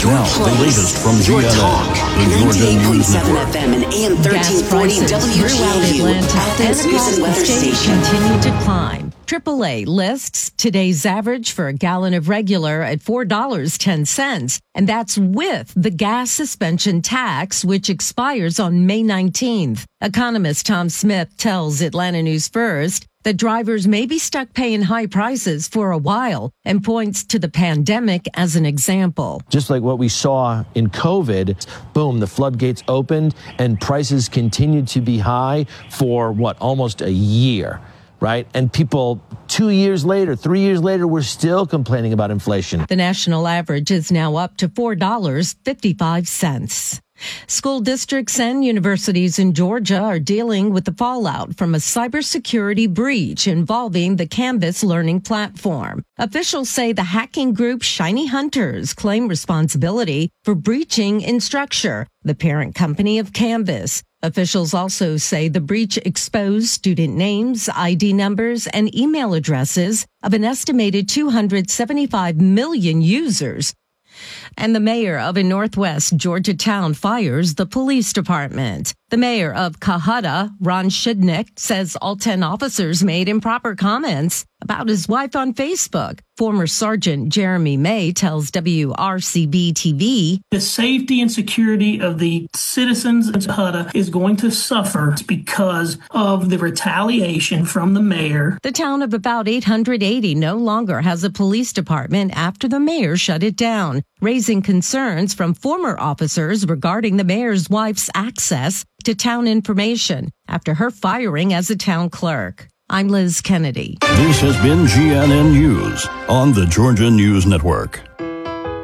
Now, the latest from GNN, the Georgia News 98.7 Network. FM and AM 1340 WGNU. Athens News and Weather Station. Continue to climb. AAA lists today's average for a gallon of regular at $4.10, and that's with the gas suspension tax, which expires on May 19th. Economist Tom Smith tells Atlanta News First that drivers may be stuck paying high prices for a while and points to the pandemic as an example. Just like what we saw in COVID, boom, the floodgates opened and prices continued to be high for almost a year. Right? And people 2 years later, 3 years later, we're still complaining about inflation. The national average is now up to $4.55. School districts and universities in Georgia are dealing with the fallout from a cybersecurity breach involving the Canvas learning platform. Officials say the hacking group Shiny Hunters claim responsibility for breaching Instructure, the parent company of Canvas. Officials also say the breach exposed student names, ID numbers, and email addresses of an estimated 275 million users. And the mayor of a northwest Georgia town fires the police department. The mayor of Cohutta, Ron Shidnick, says all 10 officers made improper comments about his wife on Facebook. Former Sergeant Jeremy May tells WRCB-TV, the safety and security of the citizens of Cohutta is going to suffer because of the retaliation from the mayor. The town of about 880 no longer has a police department after the mayor shut it down, raising concerns from former officers regarding the mayor's wife's access to town information after her firing as a town clerk. I'm Liz Kennedy. This has been GNN News on the Georgia News Network.